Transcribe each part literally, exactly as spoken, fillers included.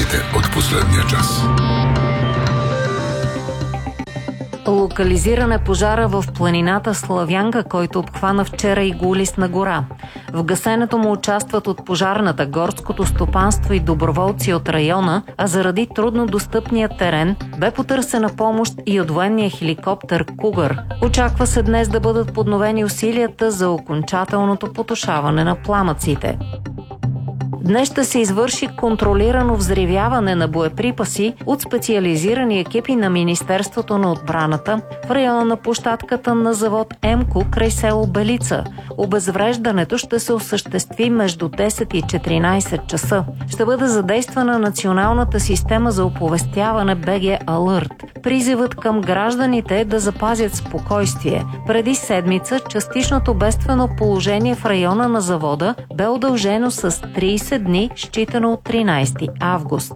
Новините от последния час. Локализиране пожара в планината Славянка, който обхвана вчера и Гулисна гора. В гасенето му участват от пожарната, горското стопанство и доброволци от района, а заради трудно достъпния терен бе потърсена помощ и от военния хеликоптер Кугър. Очаква се днес да бъдат подновени усилията за окончателното потушаване на пламъците. Днес ще се извърши контролирано взривяване на боеприпаси от специализирани екипи на Министерството на отбраната в района на площадката на завод Емко край село Белица. Обезвреждането ще се осъществи между десет и четиринайсет часа. Ще бъде задействана националната система за оповестяване би джи Alert. Призивът към гражданите е да запазят спокойствие. Преди седмица частичното бедствено положение в района на завода бе удължено с трийсет дни, считано от тринайсети август.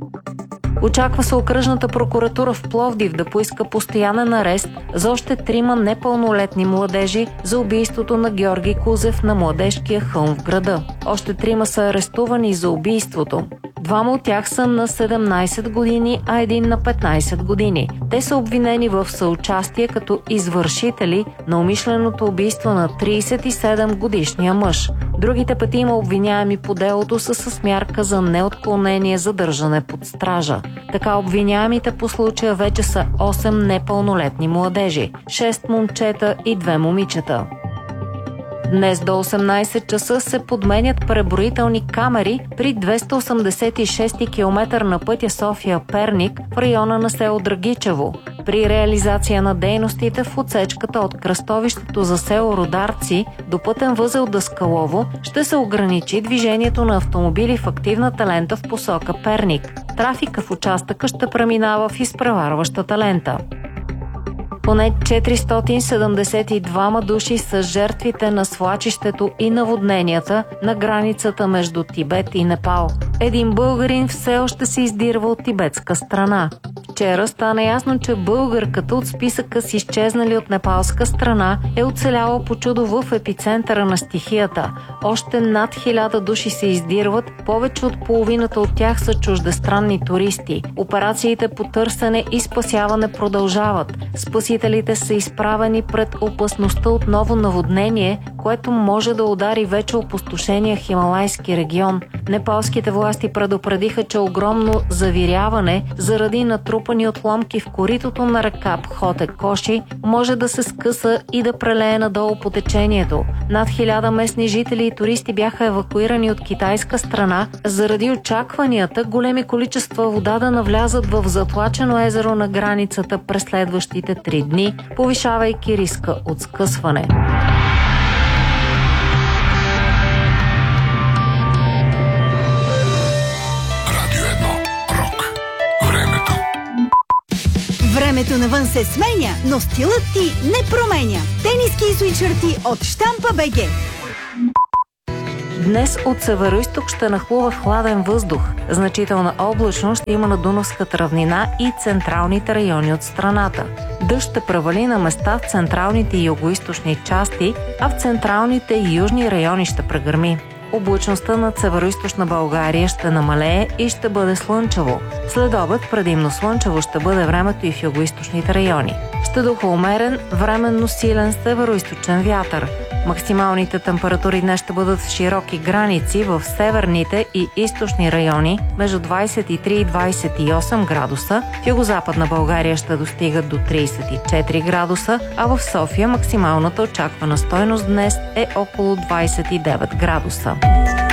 Очаква се окръжната прокуратура в Пловдив да поиска постоянен арест за още трима непълнолетни младежи за убийството на Георги Кузев на Младежкия хълм в града. Още трима са арестувани за убийството. Двама от тях са на седемнайсет години, а един на петнайсет години. Те са обвинени в съучастие като извършители на умишленото убийство на трийсет и седем годишния мъж. Другите петима обвиняеми по делото са с мярка за неотклонение задържане под стража. Така обвиняемите по случая вече са осем непълнолетни младежи, шест момчета и две момичета. Днес до осемнайсет часа се подменят преброителни камери при двеста осемдесет и шести километър на пътя София-Перник в района на село Драгичево. При реализация на дейностите в отсечката от кръстовището за село Рударци до пътен възел Даскалово ще се ограничи движението на автомобили в активната лента в посока Перник. Трафика в участъка ще преминава в изпреварващата лента. Поне четиристотин седемдесет и двама души са жертвите на свлачището и наводненията на границата между Тибет и Непал. Един българин все още се издирва от тибетска страна. Вчера стана ясно, че българката от списъка с изчезнали от непалска страна е оцеляла по чудо в епицентъра на стихията. Още над хиляда души се издирват, повече от половината от тях са чуждестранни туристи. Операциите по търсене и спасяване продължават. Спасителите са изправени пред опасността от ново наводнение, което може да удари вече опустошения Хималайски регион. Непалските власти предупредиха, че огромно завиряване заради натрупани отломки в коритото на река Пхоте Коши може да се скъса и да прелее надолу по течението. Над хиляда местни жители и туристи бяха евакуирани от китайска страна заради очакванията големи количества вода да навлязат в затлачено езеро на границата през следващите три дни, повишавайки риска от скъсване. Времето навън се сменя, но стилът ти не променя. Тениски и свитшърти от Щампа БГ. Днес от североизток ще нахлува хладен въздух. Значителна облачност ще има на Дунавската равнина и централните райони от страната. Дъжд ще превали на места в централните и югоизточни части, а в централните и южни райони ще прегърми. Облачността над североизточна България ще намалее и ще бъде слънчево. След обед предимно слънчево ще бъде времето и в югоизточните райони. Ще духа умерен, временно силен североизточен вятър. Максималните температури днес ще бъдат в широки граници в северните и източни райони между двайсет и три и двайсет и осем градуса, в югозападна България ще достигат до трийсет и четири градуса, а в София максималната очаквана стойност днес е около двайсет и девет градуса.